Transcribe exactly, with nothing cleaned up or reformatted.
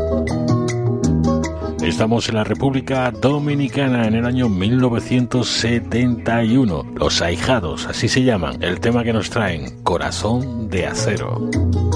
Estamos en la República Dominicana en el año mil novecientos setenta y uno. Los Ahijados, así se llaman. El tema que nos traen, Corazón de Acero.